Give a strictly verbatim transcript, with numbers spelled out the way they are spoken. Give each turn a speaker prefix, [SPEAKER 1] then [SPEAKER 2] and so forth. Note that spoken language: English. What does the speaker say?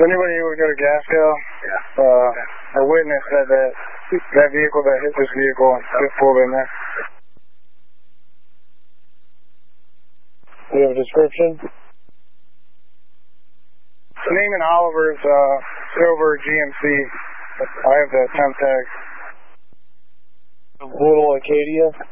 [SPEAKER 1] Does anybody who would go to Gaskell?
[SPEAKER 2] Yeah.
[SPEAKER 1] Uh, a witness said that that vehicle that hit this vehicle just pulled in there.
[SPEAKER 3] Do you have a description?
[SPEAKER 1] Neiman Oliver's uh, silver G M C. I have the temp tag.
[SPEAKER 3] Little Acadia?